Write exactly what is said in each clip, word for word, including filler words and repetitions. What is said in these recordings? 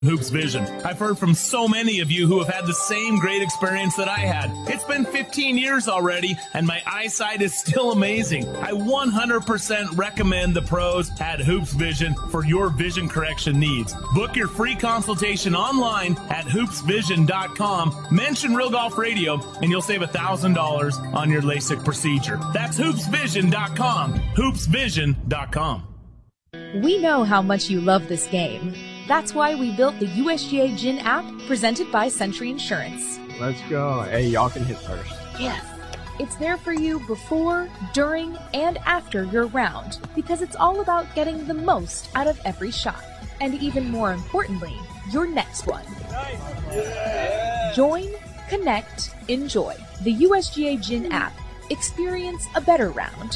Hoops Vision. I've heard from so many of you who have had the same great experience that I had. It's been fifteen years already, and my eyesight is still amazing. I one hundred percent recommend the pros at Hoops Vision for your vision correction needs. Book your free consultation online at hoops vision dot com. Mention Real Golf Radio, and you'll save one thousand dollars on your LASIK procedure. That's hoops vision dot com. hoops vision dot com. We know how much you love this game. That's why we built the U S G A Gin app presented by Century Insurance. Let's go. Hey, y'all can hit first. Yes. It's there for you before, during, and after your round because it's all about getting the most out of every shot. And even more importantly, your next one. Nice. Yeah. Join, connect, enjoy. The U S G A Gin app. Experience a better round.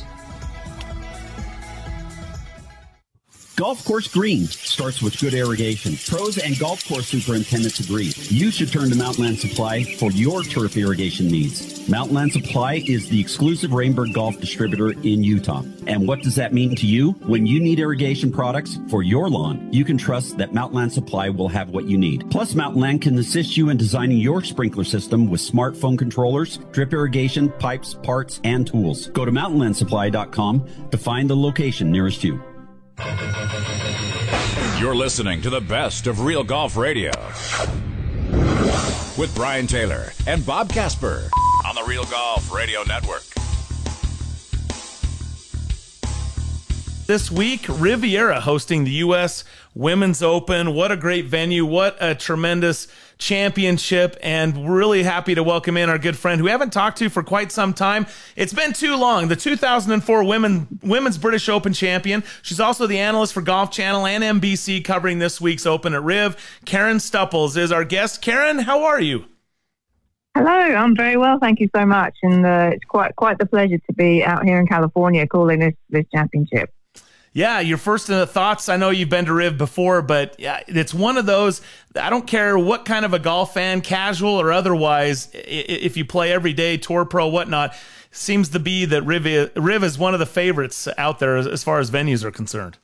Golf course green starts with good irrigation. Pros and golf course superintendents agree. You should turn to Mountainland Supply for your turf irrigation needs. Mountainland Supply is the exclusive Rainbird Golf distributor in Utah. And what does that mean to you? When you need irrigation products for your lawn, you can trust that Mountainland Supply will have what you need. Plus, Mountainland can assist you in designing your sprinkler system with smartphone controllers, drip irrigation, pipes, parts, and tools. Go to mountainland supply dot com to find the location nearest you. You're listening to the best of Real Golf Radio with Brian Taylor and Bob Casper on the Real Golf Radio Network. This week, Riviera hosting the U S Women's Open. What a great venue. What a tremendous championship. And really happy to welcome in our good friend who we haven't talked to for quite some time. It's been too long. The two thousand four Women, Women's British Open champion. She's also the analyst for Golf Channel and N B C covering this week's Open at Riv. Karen Stupples is our guest. Karen, how are you? Hello, I'm very well, thank you so much. And uh, it's quite quite the pleasure to be out here in California calling this, this championship. Yeah, your first uh, thoughts. I know you've been to Riv before, but yeah, it's one of those, I don't care what kind of a golf fan, casual or otherwise, if you play every day, tour pro, whatnot, seems to be that Riv, Riv is one of the favorites out there as far as venues are concerned.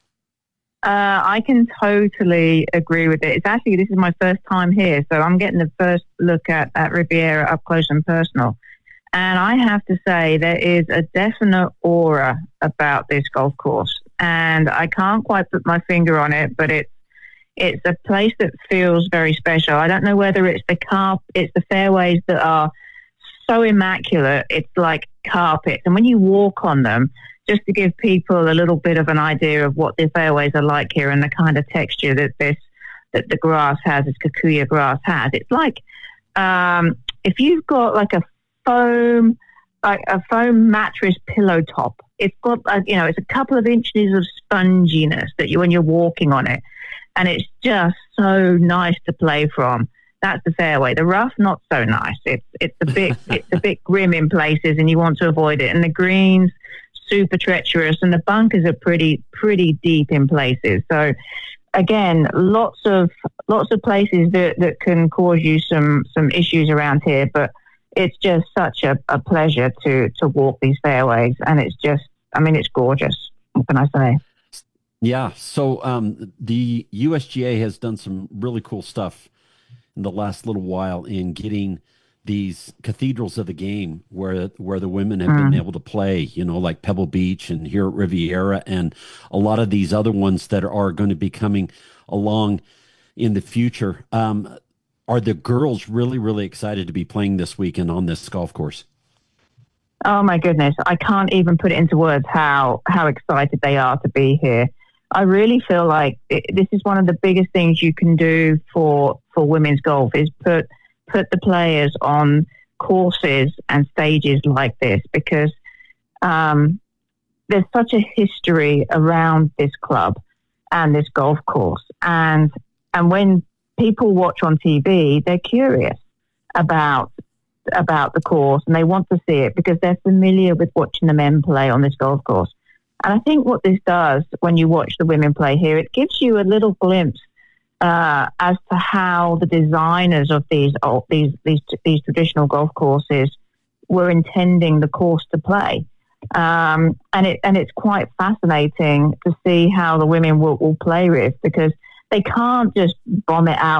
Uh, I can totally agree with it. It's actually, this is my first time here, so I'm getting the first look at, at Riviera up close and personal. And I have to say, there is a definite aura about this golf course. And I can't quite put my finger on it, but it's it's a place that feels very special. I don't know whether it's the carp, it's the fairways that are so immaculate. It's like carpets, and when you walk on them, just to give people a little bit of an idea of what the fairways are like here and the kind of texture that this that the grass has, this Kikuyu grass has. It's like um, if you've got like a foam, like a foam mattress pillow top. It's got, a, you know, it's a couple of inches of sponginess that you when you're walking on it, and it's just so nice to play from. That's the fairway. The rough, not so nice. It's it's a bit it's a bit grim in places, and you want to avoid it. And the greens, super treacherous, and the bunkers are pretty pretty deep in places. So, again, lots of lots of places that, that can cause you some some issues around here, but it's just such a, a pleasure to to walk these fairways, and it's just, I mean, it's gorgeous. What can I say? Yeah. So um, the U S G A has done some really cool stuff in the last little while in getting these cathedrals of the game where where the women have mm. been able to play, you know, like Pebble Beach and here at Riviera and a lot of these other ones that are going to be coming along in the future. Um, are the girls really, really excited to be playing this weekend on this golf course? Oh, my goodness. I can't even put it into words how, how excited they are to be here. I really feel like it, this is one of the biggest things you can do for, for women's golf is put put the players on courses and stages like this, because um, there's such a history around this club and this golf course. And and when people watch on T V, they're curious about about the course and they want to see it because they're familiar with watching the men play on this golf course. And I think what this does when you watch the women play here, it gives you a little glimpse uh, as to how the designers of these oh, these these these traditional golf courses were intending the course to play. Um, and it and it's quite fascinating to see how the women will, will play with, because they can't just bomb it out